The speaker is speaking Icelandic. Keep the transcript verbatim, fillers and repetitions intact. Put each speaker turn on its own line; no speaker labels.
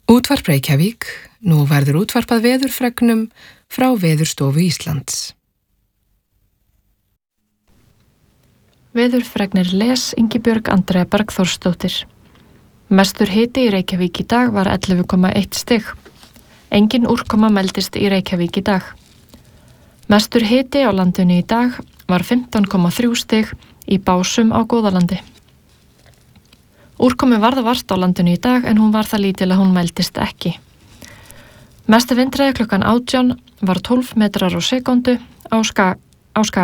Útvarp Reykjavík, nú verður útvarpað veðurfregnum frá Veðurstofu Íslands.
Veðurfregnir les Ingibjörg Andrea Bergþórsdóttir. Mestur hiti í Reykjavík í dag var ellefu komma eitt stig. Engin úrkoma mældist í Reykjavík í dag. Mestur hiti á landinu í dag var fimmtán komma þrjú stig í Básum á Góðalandi. Úrkomi varð vart á landinu í dag en hún var það lítil að hún mældist ekki. Mestu vindræði klukkan átján var tólf metrar á sekúndu á Skaga.